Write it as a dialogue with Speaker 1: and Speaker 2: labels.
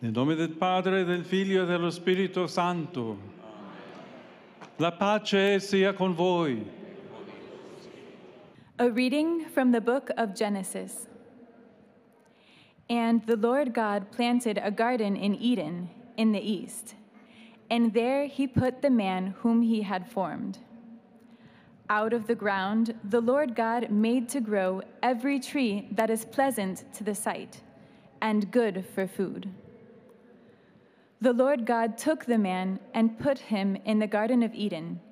Speaker 1: Nel nome del Padre, del Figlio e dello Spirito Santo. La pace sia con voi.
Speaker 2: A reading from the book of Genesis. And the Lord God planted a garden in Eden, in the east, and there he put the man whom he had formed. Out of the ground the Lord God made to grow every tree that is pleasant to the sight, and good for food. The Lord God took the man and put him in the Garden of Eden